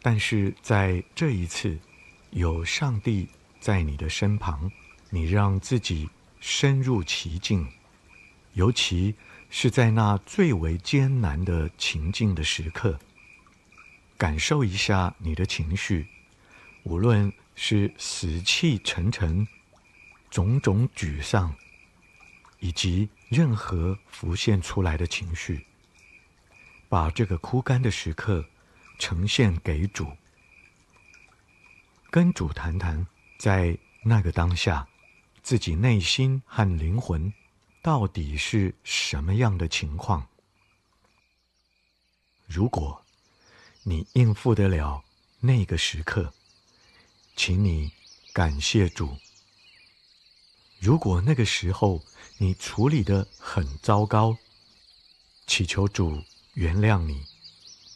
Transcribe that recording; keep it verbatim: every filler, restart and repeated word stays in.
但是在这一次，有上帝在你的身旁，你让自己深入其境，尤其是在那最为艰难的情境的时刻，感受一下你的情绪，无论是死气沉沉、种种沮丧，以及任何浮现出来的情绪，把这个枯干的时刻呈现给主，跟主谈谈，在那个当下，自己内心和灵魂到底是什么样的情况。如果你应付得了那个时刻，请你感谢主。如果那个时候你处理得很糟糕，祈求主原谅你，